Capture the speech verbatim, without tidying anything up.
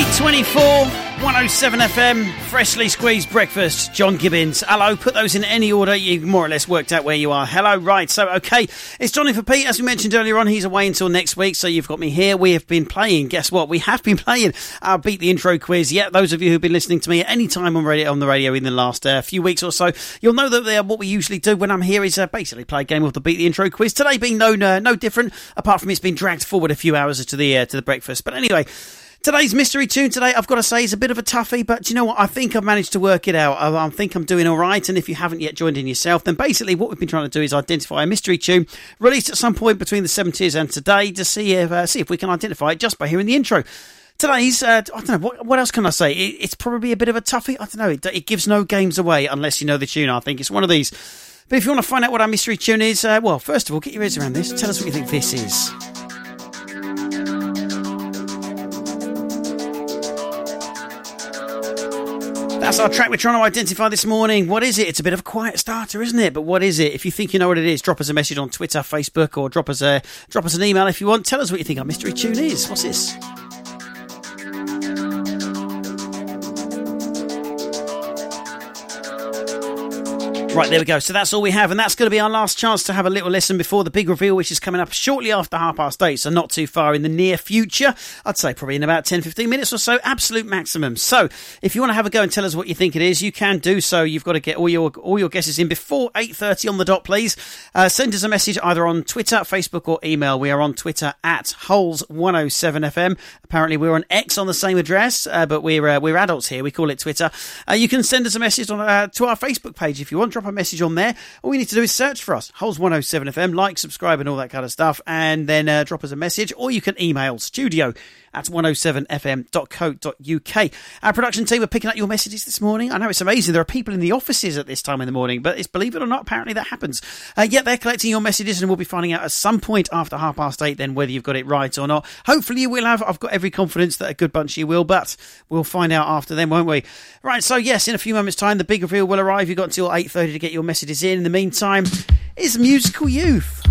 eight twenty-four, one oh seven F M, freshly squeezed breakfast. John Gibbons. Hello, put those in any order. You more or less worked out where you are. Hello, right. So, okay, it's Johnny for Pete. As we mentioned earlier on, he's away until next week, so you've got me here. We have been playing. Guess what? We have been playing our Beat the Intro quiz. Yeah, those of you who've been listening to me at any time on, radio, on the radio in the last uh, few weeks or so, you'll know that uh, what we usually do when I'm here is uh, basically play a game of the Beat the Intro quiz. Today being no, uh, no different, apart from it's been dragged forward a few hours to the uh, to the breakfast. But anyway, today's mystery tune today, I've got to say, is a bit of a toughie, but you know what? I think I've managed to work it out. I, I think I'm doing all right, and if you haven't yet joined in yourself, then basically what we've been trying to do is identify a mystery tune released at some point between the seventies and today to see if uh, see if we can identify it just by hearing the intro. Today's, uh, I don't know, what, what else can I say? It, it's probably a bit of a toughie. I don't know, it, it gives no games away unless you know the tune, I think. It's one of these. But if you want to find out what our mystery tune is, uh, well, first of all, get your ears around this. Tell us what you think this is. That's our track we're trying to identify this morning. What is it? It's a bit of a quiet starter, isn't it? But what is it? If you think you know what it is, drop us a message on Twitter, Facebook, or drop us a drop us an email if you want. Tell us what you think our mystery tune is. What's this? Right, there we go. So that's all we have, and that's going to be our last chance to have a little listen before the big reveal, which is coming up shortly after half past eight, so not too far in the near future. I'd say probably in about ten to fifteen minutes or so, absolute maximum. So if you want to have a go and tell us what you think it is, you can do so. You've got to get all your all your guesses in before eight thirty on the dot, please. Uh, send us a message either on Twitter, Facebook, or email. We are on Twitter at Holes one oh seven F M. Apparently we're on X on the same address, uh, but we're uh, we're adults here. We call it Twitter. Uh, you can send us a message on uh, to our Facebook page if you want. Drop a message on there. All you need to do is search for us, Holes one oh seven F M, like, subscribe and all that kind of stuff, and then uh, drop us a message, or you can email studio at one oh seven f m dot co dot u k. Our production team are picking up your messages this morning. I know it's amazing. There are people in the offices at this time in the morning, but it's, believe it or not, apparently that happens. Uh, yet they're collecting your messages, and we'll be finding out at some point after half past eight then whether you've got it right or not. Hopefully you will have. I've got every confidence that a good bunch of you will, but we'll find out after then, won't we? Right, so yes, in a few moments' time, the big reveal will arrive. You've got until eight thirty to get your messages in. In the meantime, it's Musical Youth.